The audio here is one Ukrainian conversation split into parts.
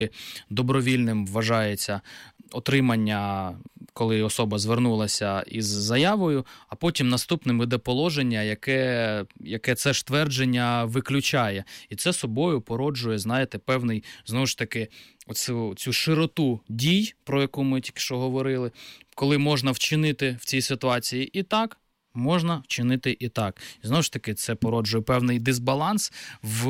Добровільним вважається отримання, коли особа звернулася із заявою, а потім наступним іде положення, яке це ж твердження виключає. І це собою породжує, знаєте, певний, знову ж таки, цю широту дій, про яку ми тільки що говорили, коли можна вчинити в цій ситуації і так, можна вчинити і так. І знову ж таки, це породжує певний дисбаланс в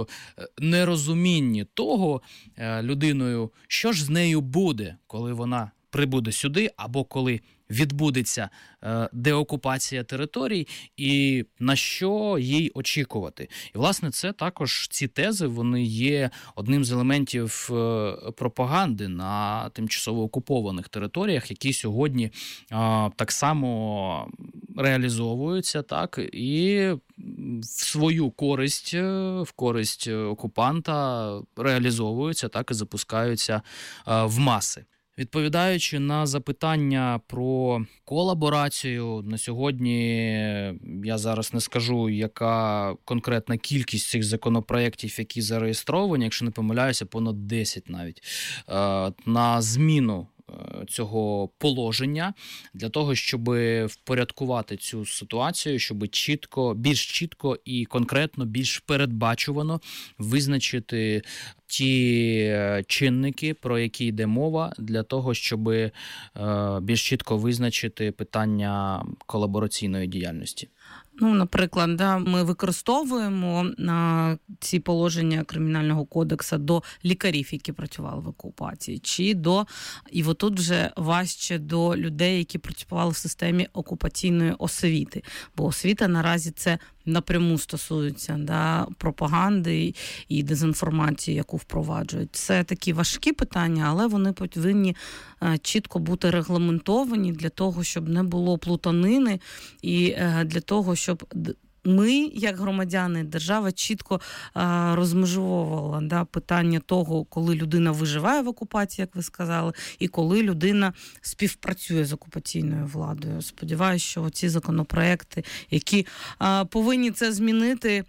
нерозумінні того людиною, що ж з нею буде, коли вона прибуде сюди, або коли відбудеться деокупація територій, і на що їй очікувати. І, власне, це також, ці тези, вони є одним з елементів пропаганди на тимчасово окупованих територіях, які сьогодні так само реалізовуються, так, і в свою користь, в користь окупанта реалізовуються, так, і запускаються в маси. Відповідаючи на запитання про колаборацію, на сьогодні я зараз не скажу, яка конкретна кількість цих законопроєктів, які зареєстровані, якщо не помиляюся, понад 10 навіть, на зміну цього положення для того, щоб впорядкувати цю ситуацію, щоб більш чітко і конкретно, більш передбачувано визначити ті чинники, про які йде мова, для того, щоб більш чітко визначити питання колабораційної діяльності. Наприклад, ми використовуємо ці положення Кримінального кодексу до лікарів, які працювали в окупації, чи і отут вже важче до людей, які працювали в системі окупаційної освіти. Бо освіта наразі це напряму стосується пропаганди і дезінформації, яку впроваджують. Це такі важкі питання, але вони повинні чітко бути регламентовані для того, щоб не було плутанини і для того, щоб ми, як громадяни, держава чітко розмежовувала питання того, коли людина виживає в окупації, як ви сказали, і коли людина співпрацює з окупаційною владою. Сподіваюся, що ці законопроекти, які повинні це змінити,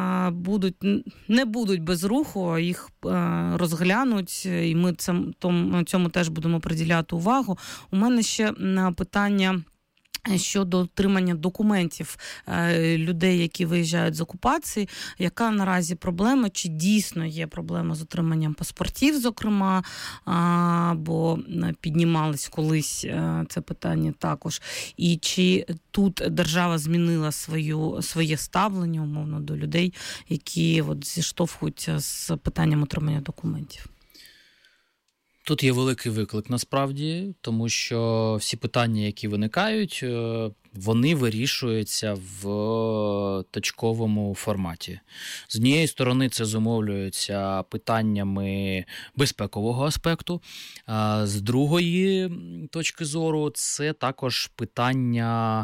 не будуть без руху, а їх розглянуть, і ми цьому теж будемо приділяти увагу. У мене ще питання щодо отримання документів людей, які виїжджають з окупації. Яка наразі проблема? Чи дійсно є проблема з отриманням паспортів, зокрема, бо піднімалось колись це питання також. І чи тут держава змінила своє ставлення, умовно, до людей, які зіштовхуються з питанням отримання документів? Тут є великий виклик, насправді, тому що всі питання, які виникають, вони вирішуються в точковому форматі. З однієї сторони, це зумовлюється питаннями безпекового аспекту, а з другої точки зору, це також питання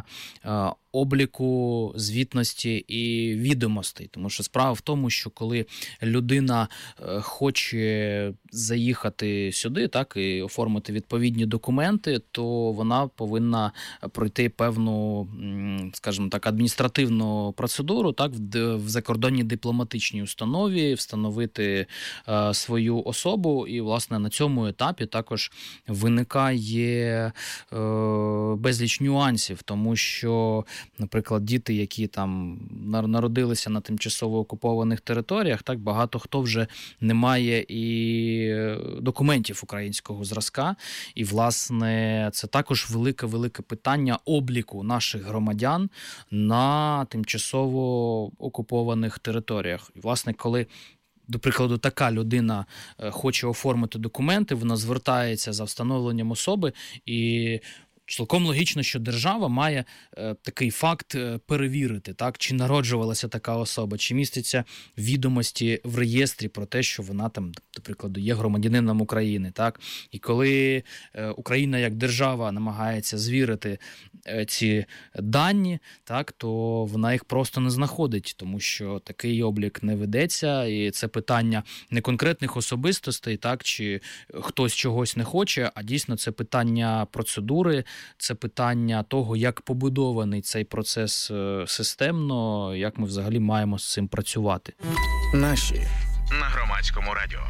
обліку, звітності і відомостей. Тому що справа в тому, що коли людина хоче заїхати сюди, так, і оформити відповідні документи, то вона повинна пройти певну, скажімо так, адміністративну процедуру, так, в закордонній дипломатичній установі, встановити свою особу, і, власне, на цьому етапі також виникає безліч нюансів, тому що, наприклад, діти, які там народилися на тимчасово окупованих територіях, так, багато хто вже не має і документів українського зразка, і, власне, це також велике питання обліку наших громадян на тимчасово окупованих територіях. І, власне, коли, до прикладу, така людина хоче оформити документи, вона звертається за встановленням особи, і цілком логічно, що держава має такий факт перевірити, так, чи народжувалася така особа, чи містяться відомості в реєстрі про те, що вона там, до прикладу, є громадянином України, так. І коли Україна як держава намагається звірити ці дані, так, то вона їх просто не знаходить, тому що такий облік не ведеться, і це питання не конкретних особистостей, так, чи хтось чогось не хоче, а дійсно це питання процедури, це питання того, як побудований цей процес системно, як ми взагалі маємо з цим працювати. Наші на Громадському радіо.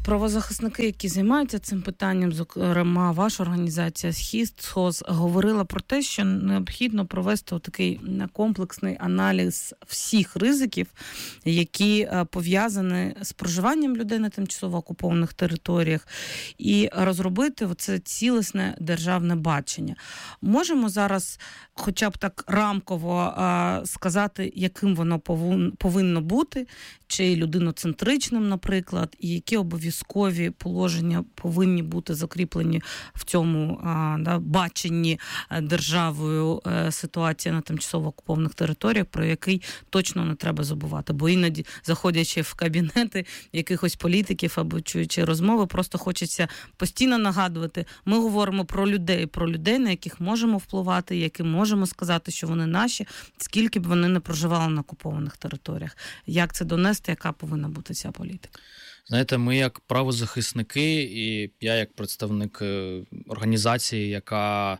Правозахисники, які займаються цим питанням, зокрема ваша організація СХОЗ, говорила про те, що необхідно провести такий комплексний аналіз всіх ризиків, які пов'язані з проживанням людей на тимчасово окупованих територіях, і розробити оце цілісне державне бачення. Можемо зараз хоча б так рамково сказати, яким воно повинно бути, чи людиноцентричним, наприклад, і які обов'язкові положення повинні бути закріплені в цьому баченні державою ситуації на тимчасово окупованих територіях, про який точно не треба забувати. Бо іноді, заходячи в кабінети якихось політиків або чуючи розмови, просто хочеться постійно нагадувати, ми говоримо про людей, на яких можемо впливати, яким можемо сказати, що вони наші, скільки б вони не проживали на окупованих територіях. Як це донести, яка повинна бути ця політика? Знаєте, ми як правозахисники, і я як представник організації, яка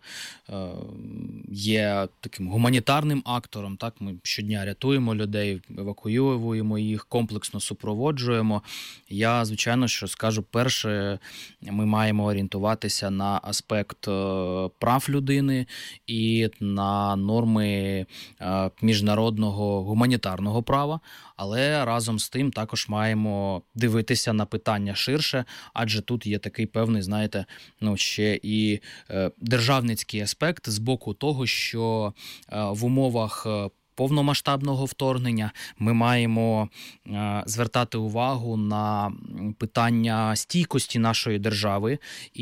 є таким гуманітарним актором, так, ми щодня рятуємо людей, евакуюємо їх, комплексно супроводжуємо. Я, звичайно, що скажу, перше, ми маємо орієнтуватися на аспект прав людини і на норми міжнародного гуманітарного права, але разом з тим також маємо дивитися на питання ширше, адже тут є такий певний, знаєте, ще і державницький аспект з боку того, що в умовах повномасштабного вторгнення ми маємо звертати увагу на питання стійкості нашої держави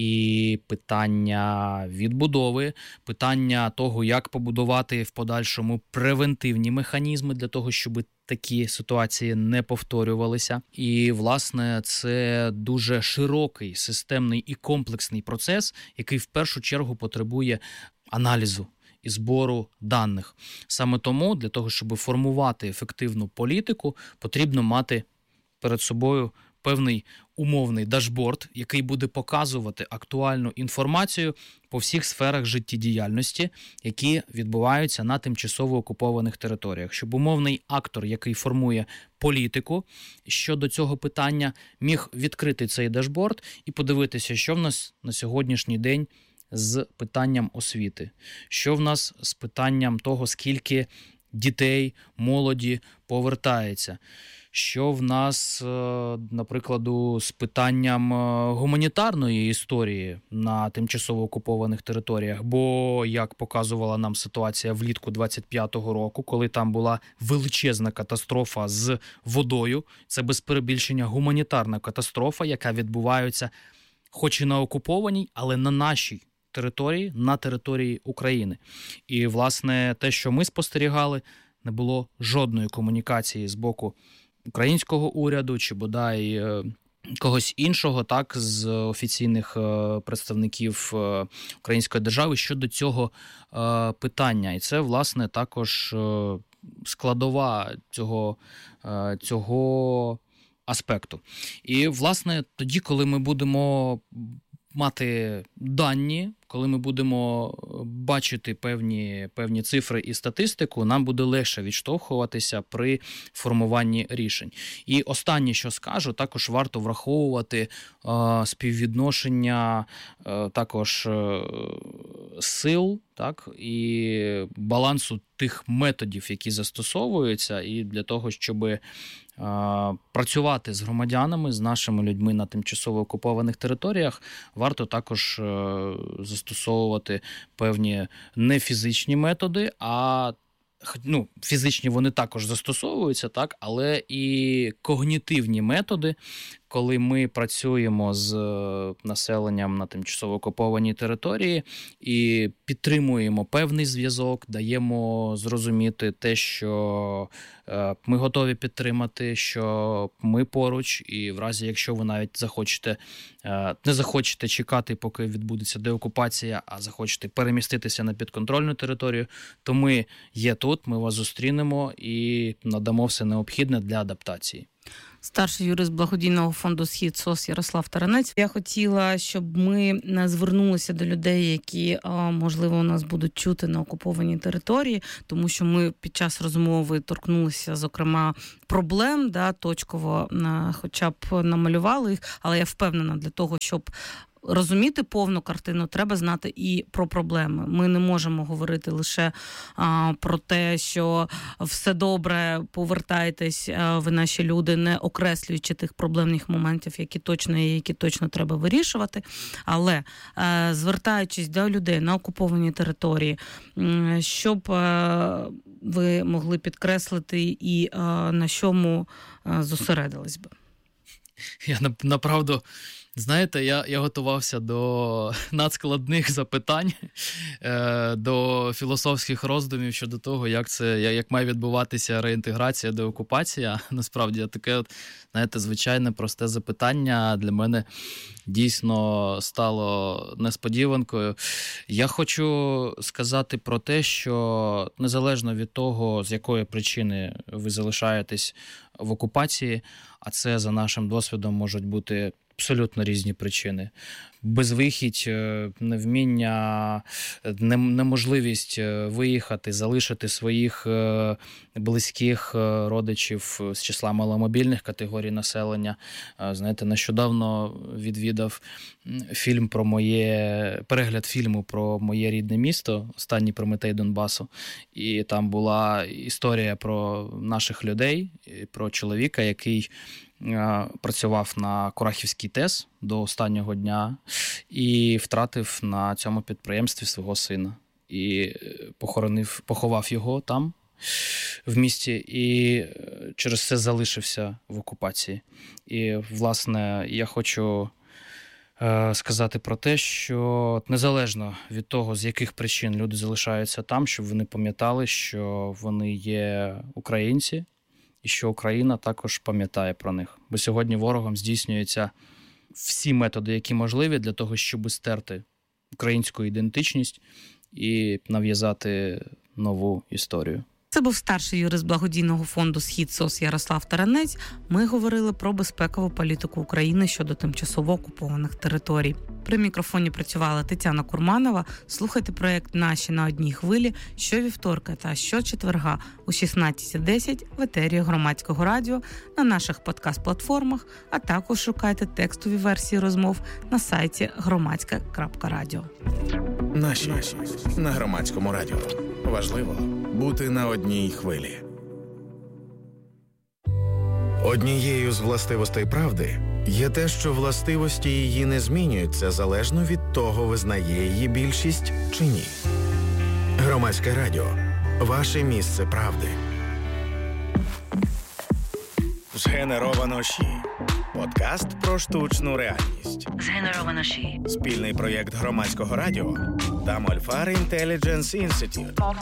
і питання відбудови, питання того, як побудувати в подальшому превентивні механізми для того, щоб такі ситуації не повторювалися. І, власне, це дуже широкий, системний і комплексний процес, який в першу чергу потребує аналізу і збору даних. Саме тому, для того, щоб формувати ефективну політику, потрібно мати перед собою певний умовний дашборд, який буде показувати актуальну інформацію по всіх сферах життєдіяльності, які відбуваються на тимчасово окупованих територіях. Щоб умовний актор, який формує політику щодо цього питання, міг відкрити цей дашборд і подивитися, що в нас на сьогоднішній день з питанням освіти, що в нас з питанням того, скільки дітей, молоді повертається, що в нас, наприклад, з питанням гуманітарної історії на тимчасово окупованих територіях, бо, як показувала нам ситуація влітку 25-го року, коли там була величезна катастрофа з водою, це без перебільшення гуманітарна катастрофа, яка відбувається хоч і на окупованій, але на нашій території, на території України. І, власне, те, що ми спостерігали, не було жодної комунікації з боку українського уряду чи бодай когось іншого, так, з офіційних представників української держави щодо цього питання. І це, власне, також складова цього аспекту. І, власне, тоді, коли ми будемо мати дані, коли ми будемо бачити певні цифри і статистику, нам буде легше відштовхуватися при формуванні рішень. І останнє, що скажу, також варто враховувати співвідношення також сил, так, і балансу тих методів, які застосовуються, і для того, щоб працювати з громадянами, з нашими людьми на тимчасово окупованих територіях, варто також застосовувати певні не фізичні методи, а фізичні вони також застосовуються, так, але і когнітивні методи, коли ми працюємо з населенням на тимчасово окупованій території і підтримуємо певний зв'язок, даємо зрозуміти те, що ми готові підтримати, що ми поруч, і в разі, якщо ви навіть не захочете чекати, поки відбудеться деокупація, а захочете переміститися на підконтрольну територію, то ми є тут, ми вас зустрінемо і надамо все необхідне для адаптації. Старший юрист благодійного фонду «Схід» СОС Ярослав Таранець. Я хотіла, щоб ми звернулися до людей, які, можливо, у нас будуть чути на окупованій території, тому що ми під час розмови торкнулися, зокрема, проблем, точково хоча б намалювали їх, але я впевнена, для того, щоб розуміти повну картину, треба знати і про проблеми. Ми не можемо говорити лише про те, що все добре, повертайтесь, ви наші люди, не окреслюючи тих проблемних моментів, які точно є, які точно треба вирішувати. Але звертаючись до людей на окупованій території, щоб ви могли підкреслити і на чому зосередились би? Я направду, знаєте, я готувався до надскладних запитань, до філософських роздумів щодо того, як має відбуватися реінтеграція, деокупація. Насправді, таке, знаєте, звичайне, просте запитання для мене дійсно стало несподіванкою. Я хочу сказати про те, що незалежно від того, з якої причини ви залишаєтесь в окупації, а це за нашим досвідом можуть бути абсолютно різні причини. Безвихідь, невміння, неможливість виїхати, залишити своїх близьких родичів з числа маломобільних категорій населення. Знаєте, нещодавно відвідав перегляд фільму про моє рідне місто, «Останній Прометей Донбасу». І там була історія про наших людей, про чоловіка, який працював на Курахівській ТЕС до останнього дня і втратив на цьому підприємстві свого сина. І поховав його там, в місті, і через це залишився в окупації. І, власне, я хочу сказати про те, що незалежно від того, з яких причин люди залишаються там, щоб вони пам'ятали, що вони є українці, і що Україна також пам'ятає про них. Бо сьогодні ворогом здійснюються всі методи, які можливі, для того, щоб стерти українську ідентичність і нав'язати нову історію. Це був старший юрист благодійного фонду «Схід» СОС Ярослав Таранець. Ми говорили про безпекову політику України щодо тимчасово окупованих територій. При мікрофоні працювала Тетяна Курманова. Слухайте проєкт «Наші на одній хвилі» щовівторка та щочетверга о 16:10 в етері Громадського радіо, на наших подкаст-платформах, а також шукайте текстові версії розмов на сайті громадське.радіо. Наші на Громадському радіо. Важливо бути на одній хвилі. Однією з властивостей правди є те, що властивості її не змінюються залежно від того, визнає її більшість чи ні. Громадське радіо. Ваше місце правди. Згенеровано ШІ. Подкаст про штучну реальність. Згенеровано ШІ. Спільний проєкт Громадського радіо та Мольфар Intelligence Institute.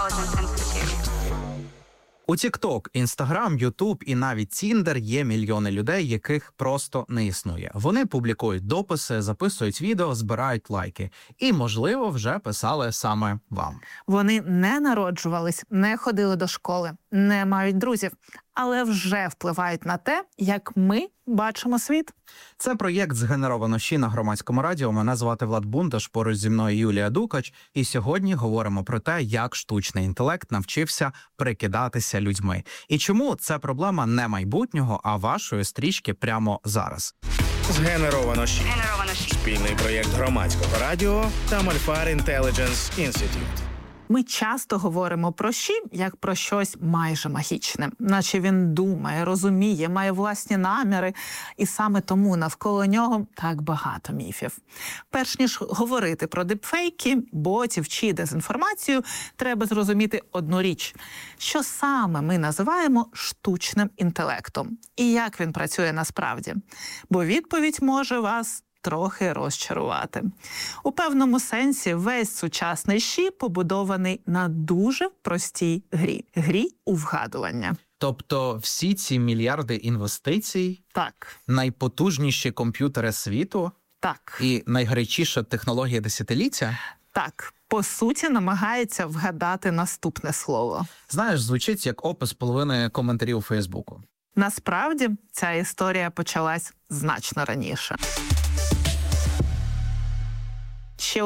У TikTok, Instagram, YouTube і навіть Tinder є мільйони людей, яких просто не існує. Вони публікують дописи, записують відео, збирають лайки. І, можливо, вже писали саме вам. Вони не народжувались, не ходили до школи, не мають друзів, але вже впливають на те, як ми бачимо світ. Це проєкт «Згенеровано ШІ» на Громадському радіо. Мене звати Влад Бундаш, поруч зі мною Юлія Дукач. І сьогодні говоримо про те, як штучний інтелект навчився прикидатися людьми. І чому це проблема не майбутнього, а вашої стрічки прямо зараз. Згенеровано ШІ. Спільний проєкт Громадського радіо та Мольфар Intelligence Institute. Ми часто говоримо про ШІ як про щось майже магічне, наче він думає, розуміє, має власні наміри, і саме тому навколо нього так багато міфів. Перш ніж говорити про дипфейки, ботів чи дезінформацію, треба зрозуміти одну річ. Що саме ми називаємо штучним інтелектом? І як він працює насправді? Бо відповідь може вас трохи розчарувати. У певному сенсі весь сучасний ШІ побудований на дуже простій грі. Грі у вгадування. Тобто всі ці мільярди інвестицій, Так. найпотужніші комп'ютери світу Так. і найгарячіша технологія десятиліття? Так. По суті, намагається вгадати наступне слово. Знаєш, звучить як опис половини коментарів у Фейсбуку. Насправді, ця історія почалась значно раніше. Ще у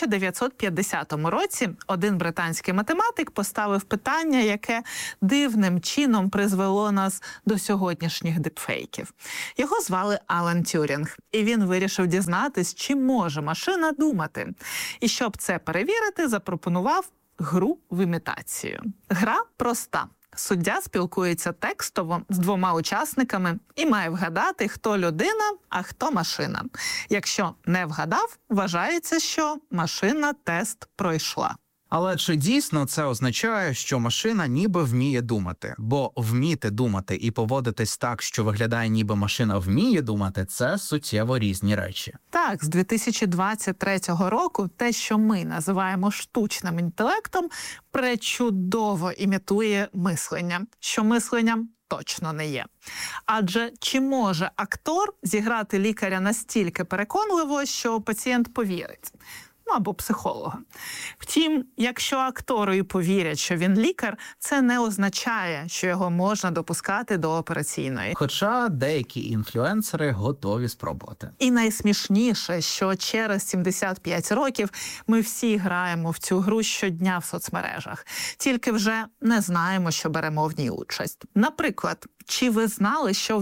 1950 році один британський математик поставив питання, яке дивним чином призвело нас до сьогоднішніх дипфейків. Його звали Алан Тюрінг, і він вирішив дізнатись, чи може машина думати. І щоб це перевірити, запропонував гру в імітацію. Гра проста. Суддя спілкується текстово з двома учасниками і має вгадати, хто людина, а хто машина. Якщо не вгадав, вважається, що машина тест пройшла. Але чи дійсно це означає, що машина ніби вміє думати? Бо вміти думати і поводитись так, що виглядає ніби машина вміє думати, це суттєво різні речі. Так, з 2023 року те, що ми називаємо штучним інтелектом, пречудово імітує мислення, що мисленням точно не є. Адже чи може актор зіграти лікаря настільки переконливо, що пацієнт повірить? Або психолога. Втім, якщо актору і повірять, що він лікар, це не означає, що його можна допускати до операційної. Хоча деякі інфлюенсери готові спробувати. І найсмішніше, що через 75 років ми всі граємо в цю гру щодня в соцмережах. Тільки вже не знаємо, що беремо в ній участь. Наприклад, чи ви знали, що в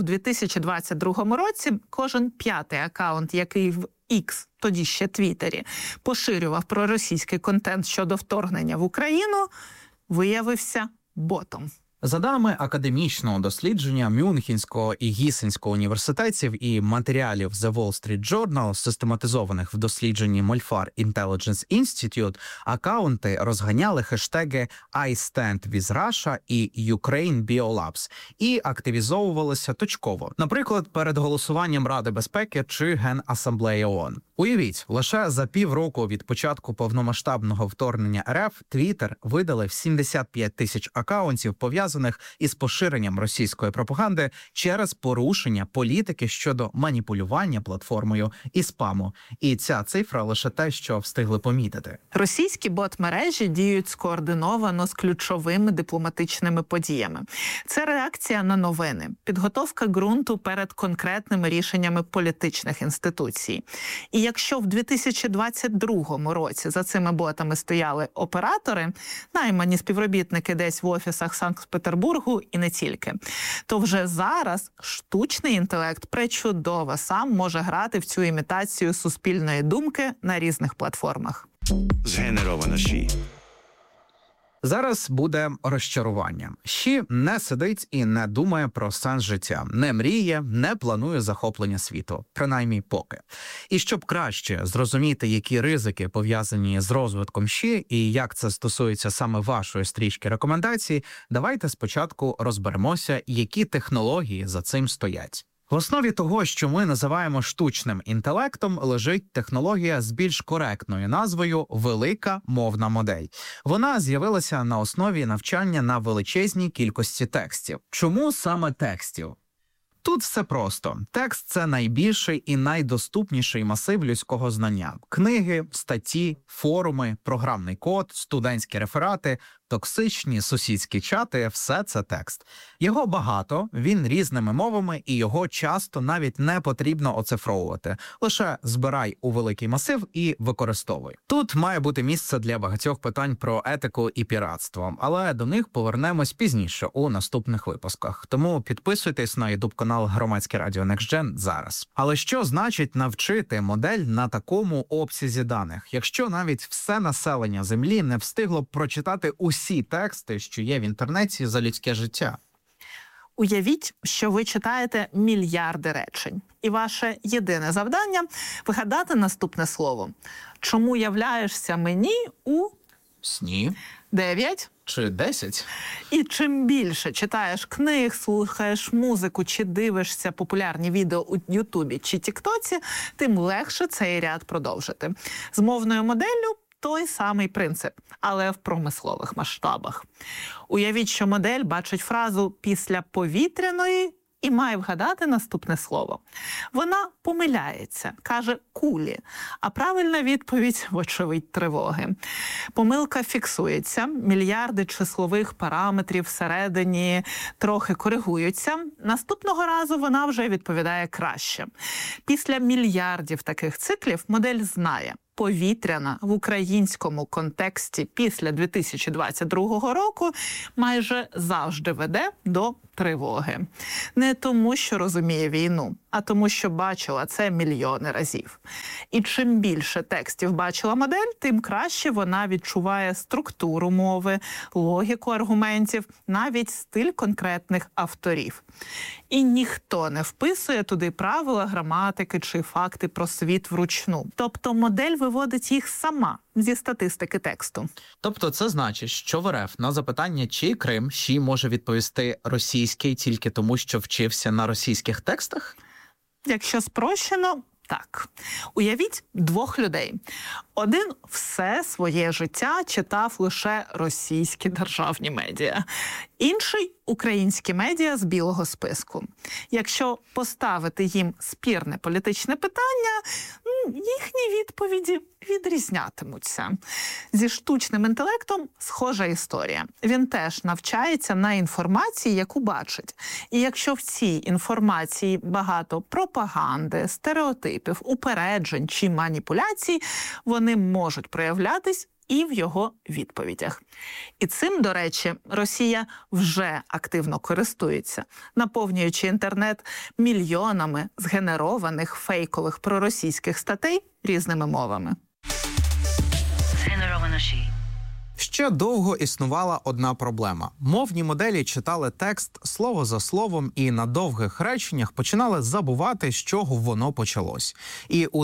2022 році кожен п'ятий акаунт, який в X, тоді ще Твіттері, поширював проросійський контент щодо вторгнення в Україну, виявився ботом? За даними академічного дослідження Мюнхенського і Гісенського університетів і матеріалів The Wall Street Journal, систематизованих в дослідженні Molfar Intelligence Institute, акаунти розганяли хештеги I Stand With Russia і Ukraine Biolabs і активізовувалися точково. Наприклад, перед голосуванням Ради безпеки чи Генасамблеї ООН. Уявіть, лише за півроку від початку повномасштабного вторгнення РФ Twitter видалив 75 тисяч акаунтів, пов'язаних із поширенням російської пропаганди через порушення політики щодо маніпулювання платформою і спаму. І ця цифра лише те, що встигли помітити. Російські бот-мережі діють скоординовано з ключовими дипломатичними подіями. Це реакція на новини, підготовка ґрунту перед конкретними рішеннями політичних інституцій. І якщо в 2022 році за цими ботами стояли оператори, наймані співробітники десь в офісах Санкт-Петербургу і не тільки, то вже зараз штучний інтелект пречудово сам може грати в цю імітацію суспільної думки на різних платформах. Згенеровано ШІ. Зараз буде розчарування. ЩІ не сидить і не думає про сенс життя, не мріє, не планує захоплення світу, принаймні поки. І щоб краще зрозуміти, які ризики пов'язані з розвитком ЩІ і як це стосується саме вашої стрічки рекомендацій, давайте спочатку розберемося, які технології за цим стоять. В основі того, що ми називаємо штучним інтелектом, лежить технологія з більш коректною назвою «велика мовна модель». Вона з'явилася на основі навчання на величезній кількості текстів. Чому саме текстів? Тут все просто. Текст – це найбільший і найдоступніший масив людського знання. Книги, статті, форуми, програмний код, студентські реферати, токсичні сусідські чати – все це текст. Його багато, він різними мовами, і його часто навіть не потрібно оцифровувати. Лише збирай у великий масив і використовуй. Тут має бути місце для багатьох питань про етику і піратство, але до них повернемось пізніше у наступних випусках. Тому підписуйтесь на YouTube-канал Громадське Радіо NextGen зараз. Але що значить навчити модель на такому обсязі даних, якщо навіть все населення Землі не встигло б прочитати усі тексти, що є в інтернеті за людське життя? Уявіть, що ви читаєте мільярди речень, і ваше єдине завдання – вигадати наступне слово. Чому являєшся мені у Сні. 9 чи 10? І чим більше читаєш книг, слухаєш музику чи дивишся популярні відео у Ютубі чи Тіктоці, тим легше цей ряд продовжити. З мовною моделлю той самий принцип, але в промислових масштабах. Уявіть, що модель бачить фразу «після повітряної і має вгадати наступне слово. Вона помиляється, каже «кулі», а правильна відповідь, вочевидь, тривоги. Помилка фіксується, мільярди числових параметрів всередині трохи коригуються. Наступного разу вона вже відповідає краще. Після мільярдів таких циклів модель знає, повітряна в українському контексті після 2022 року майже завжди веде до тривоги. Не тому, що розуміє війну, а тому, що бачила це мільйони разів. І чим більше текстів бачила модель, тим краще вона відчуває структуру мови, логіку аргументів, навіть стиль конкретних авторів. І ніхто не вписує туди правила граматики чи факти про світ вручну. Тобто модель виводить їх сама зі статистики тексту. Тобто це значить, що в РФ на запитання, чи Крим, Ші може відповісти російський тільки тому, що вчився на російських текстах? Якщо спрощено, так. Уявіть двох людей. Один все своє життя читав лише російські державні медіа. Інший – українські медіа з білого списку. Якщо поставити їм спірне політичне питання, їхні відповіді відрізнятимуться. Зі штучним інтелектом схожа історія. Він теж навчається на інформації, яку бачить. І якщо в цій інформації багато пропаганди, стереотипів, упереджень чи маніпуляцій, вони можуть проявлятись і в його відповідях. І цим, до речі, Росія вже активно користується, наповнюючи інтернет мільйонами згенерованих фейкових проросійських статей різними мовами. Згенеровано Ші. Ще довго існувала одна проблема. Мовні моделі читали текст слово за словом і на довгих реченнях починали забувати, з чого воно почалось. І у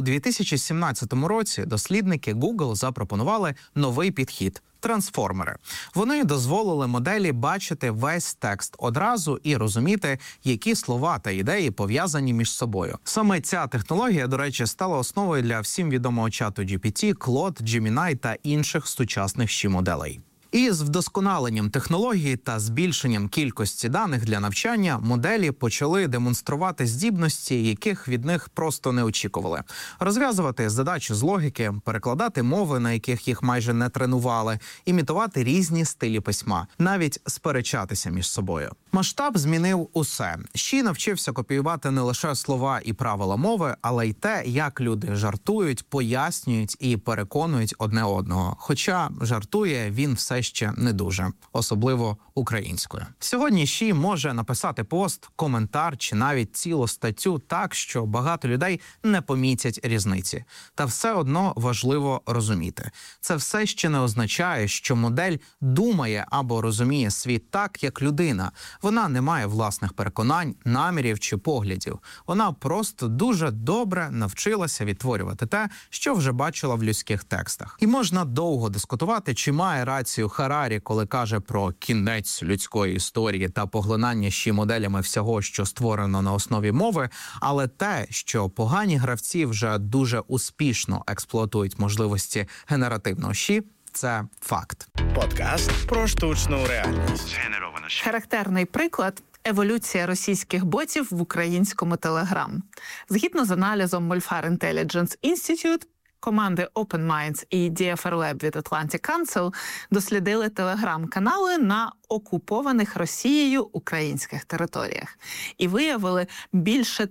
2017 році дослідники Google запропонували новий підхід – трансформери. Вони дозволили моделі бачити весь текст одразу і розуміти, які слова та ідеї пов'язані між собою. Саме ця технологія, до речі, стала основою для всім відомого чату GPT, Claude, Gemini та інших сучасних моделей. І з вдосконаленням технології та збільшенням кількості даних для навчання моделі почали демонструвати здібності, яких від них просто не очікували. Розв'язувати задачі з логіки, перекладати мови, на яких їх майже не тренували, імітувати різні стилі письма, навіть сперечатися між собою. Масштаб змінив усе. Ші навчився копіювати не лише слова і правила мови, але й те, як люди жартують, пояснюють і переконують одне одного. Хоча жартує він все ще не дуже, особливо українською. Сьогодні Ші може написати пост, коментар чи навіть цілу статтю так, що багато людей не помітять різниці. Та все одно важливо розуміти. Це все ще не означає, що модель думає або розуміє світ так, як людина. Вона не має власних переконань, намірів чи поглядів. Вона просто дуже добре навчилася відтворювати те, що вже бачила в людських текстах. І можна довго дискутувати, чи має рацію Харарі, коли каже про кінець людської історії та поглинання моделями всього, що створено на основі мови, але те, що погані гравці вже дуже успішно експлуатують можливості генеративного Ші, це факт. Подкаст про штучну реальність. Згенеровано Ші. Характерний приклад – еволюція російських ботів в українському Телеграм. Згідно з аналізом Molfar Intelligence Institute, команди Open Minds і DFR Lab від Atlantic Council дослідили телеграм-канали на окупованих Росією українських територіях. І виявили більше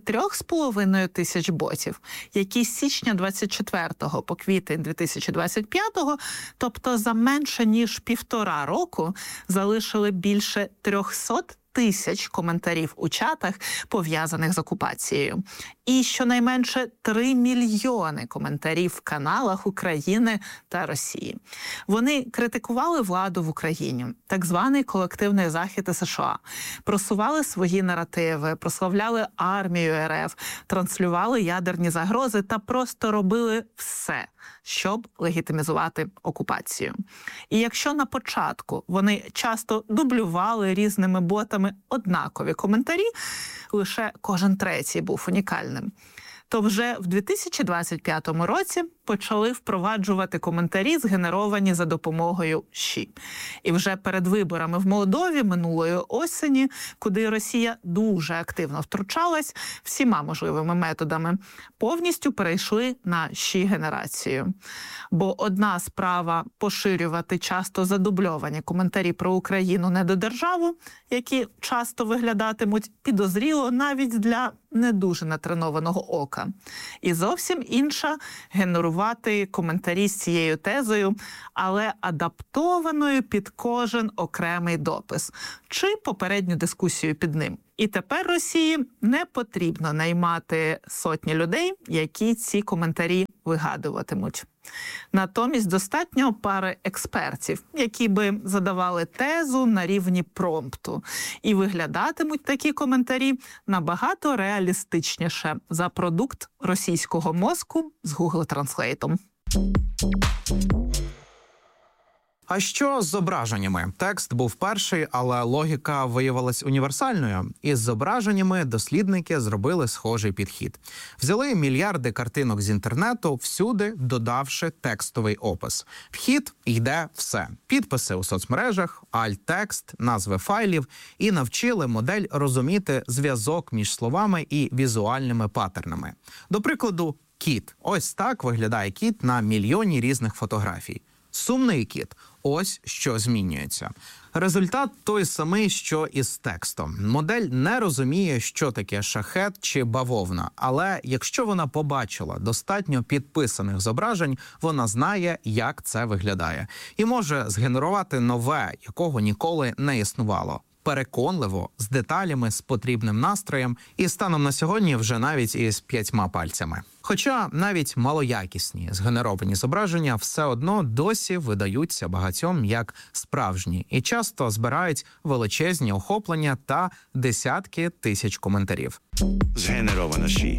3,5 тисяч ботів, які з січня 24-го по квітень 2025-го, тобто за менше ніж 1,5 року, залишили більше 300 тисяч коментарів у чатах, пов'язаних з окупацією. І щонайменше 3 мільйони коментарів в каналах України та Росії. Вони критикували владу в Україні, так званий колективний захід США, просували свої наративи, прославляли армію РФ, транслювали ядерні загрози та просто робили все, щоб легітимізувати окупацію. І якщо на початку вони часто дублювали різними ботами однакові коментарі, лише кожен третій був унікальним, то вже в 2025 році почали впроваджувати коментарі, згенеровані за допомогою ЩІ. І вже перед виборами в Молдові минулої осені, куди Росія дуже активно втручалась всіма можливими методами, повністю перейшли на ЩІ-генерацію. Бо одна справа поширювати часто задубльовані коментарі про Україну недодержаву, які часто виглядатимуть підозріло навіть для не дуже натренованого ока. І зовсім інша – генерувати коментарі з цією тезою, але адаптованою під кожен окремий допис чи попередню дискусію під ним. І тепер Росії не потрібно наймати сотні людей, які ці коментарі вигадуватимуть. Натомість достатньо пари експертів, які би задавали тезу на рівні промпту. І виглядатимуть такі коментарі набагато реалістичніше за продукт російського мозку з Google Translate. А що з зображеннями? Текст був перший, але логіка виявилась універсальною. Із зображеннями дослідники зробили схожий підхід. Взяли мільярди картинок з інтернету, всюди додавши текстовий опис. Вхід йде все. Підписи у соцмережах, альт-текст, назви файлів і навчили модель розуміти зв'язок між словами і візуальними паттернами. До прикладу, кіт. Ось так виглядає кіт на мільйоні різних фотографій. Сумний кіт. Ось що змінюється. Результат той самий, що і з текстом. Модель не розуміє, що таке шахет чи бавовна, але якщо вона побачила достатньо підписаних зображень, вона знає, як це виглядає. І може згенерувати нове, якого ніколи не існувало. Переконливо, з деталями, з потрібним настроєм і станом на сьогодні вже навіть із 5 пальцями. Хоча навіть малоякісні згенеровані зображення все одно досі видаються багатьом як справжні і часто збирають величезні охоплення та десятки тисяч коментарів. Згенеровано ЩІ.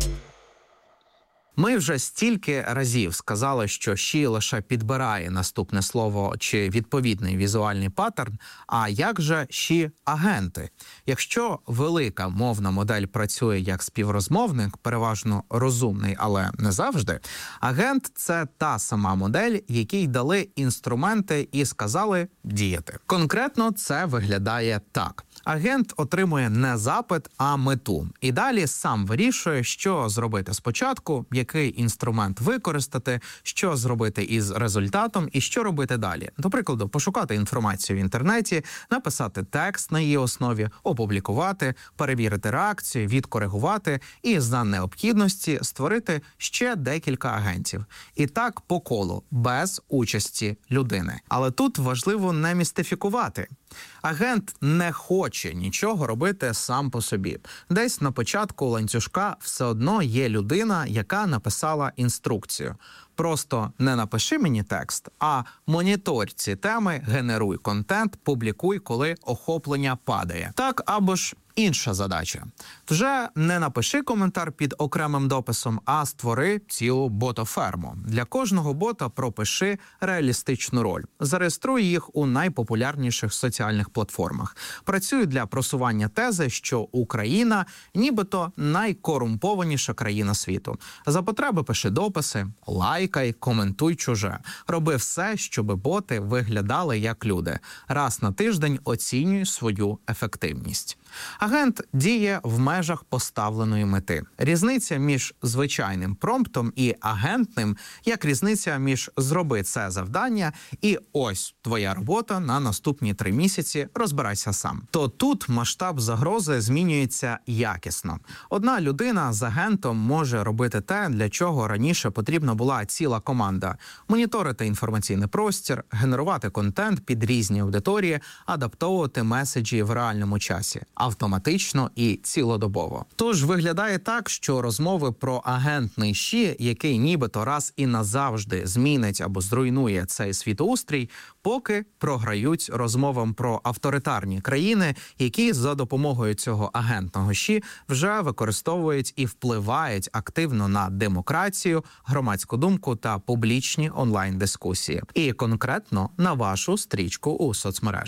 Ми вже стільки разів сказали, що ЩІ лише підбирає наступне слово чи відповідний візуальний паттерн, а як же ЩІ-агенти? Якщо велика мовна модель працює як співрозмовник, переважно розумний, але не завжди, агент – це та сама модель, якій дали інструменти і сказали діяти. Конкретно це виглядає так. Агент отримує не запит, а мету. І далі сам вирішує, що зробити спочатку, який інструмент використати, що зробити із результатом і що робити далі. До прикладу, пошукати інформацію в інтернеті, написати текст на її основі, опублікувати, перевірити реакцію, відкоригувати і за необхідності створити ще декілька агентів. І так по колу, без участі людини. Але тут важливо не містифікувати. Агент не хоче нічого робити сам по собі. Десь на початку ланцюжка все одно є людина, яка написала інструкцію. Просто не напиши мені текст, а моніторь ці теми, генеруй контент, публікуй, коли охоплення падає. Так або ж інша задача. Вже не напиши коментар під окремим дописом, а створи цілу ботоферму. Для кожного бота пропиши реалістичну роль. Зареєструй їх у найпопулярніших соціальних платформах. Працюй для просування тези, що Україна нібито найкорумпованіша країна світу. За потреби пиши дописи, лайкай, коментуй чуже. Роби все, щоб боти виглядали як люди. Раз на тиждень оцінюй свою ефективність. Агент діє в межах поставленої мети. Різниця між звичайним промптом і агентним, як різниця між «зроби це завдання» і «ось твоя робота на наступні 3 місяці, розбирайся сам». То тут масштаб загрози змінюється якісно. Одна людина з агентом може робити те, для чого раніше потрібна була ціла команда. Моніторити інформаційний простір, генерувати контент під різні аудиторії, адаптовувати меседжі в реальному часі. Автоматично і цілодобово. Тож виглядає так, що розмови про агентний ЩІ, який нібито раз і назавжди змінить або зруйнує цей світоустрій, поки програють розмовам про авторитарні країни, які за допомогою цього агентного ЩІ вже використовують і впливають активно на демократію, громадську думку та публічні онлайн-дискусії. І конкретно на вашу стрічку у соцмережах.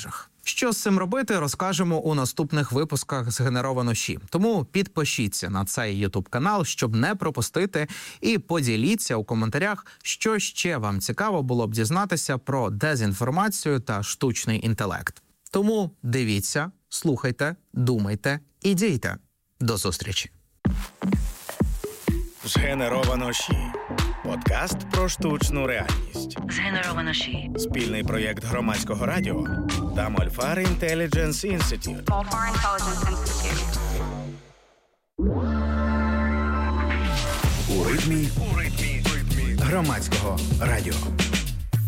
Що з цим робити, розкажемо у наступних випусках «Згенеровано ЩІ». Тому підпишіться на цей YouTube-канал, щоб не пропустити, і поділіться у коментарях, що ще вам цікаво було б дізнатися про дезінформацію та штучний інтелект. Тому дивіться, слухайте, думайте і дійте. До зустрічі. «Згенеровано ЩІ» – подкаст про штучну реальність. «Згенеровано ЩІ» – Спільний проєкт Громадського радіо та Molfar Intelligence Institute. Molfar Intelligence Institute. У ритмі Громадського радіо.